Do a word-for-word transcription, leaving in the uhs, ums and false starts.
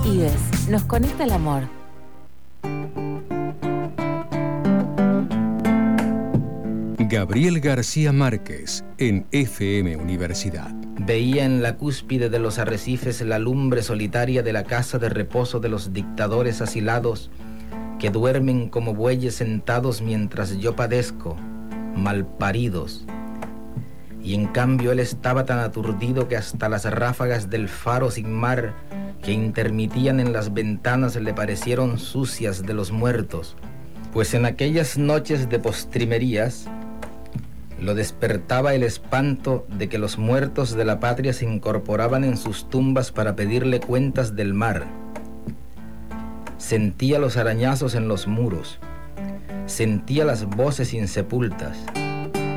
IES, nos conecta el amor. Gabriel García Márquez, en F M Universidad. Veía en la cúspide de los arrecifes la lumbre solitaria de la casa de reposo de los dictadores asilados que duermen como bueyes sentados mientras yo padezco, malparidos. Y en cambio él estaba tan aturdido que hasta las ráfagas del faro sin mar que intermitían en las ventanas le parecieron sucias de los muertos, pues en aquellas noches de postrimerías lo despertaba el espanto de que los muertos de la patria se incorporaban en sus tumbas para pedirle cuentas del mar. Sentía los arañazos en los muros, sentía las voces insepultas.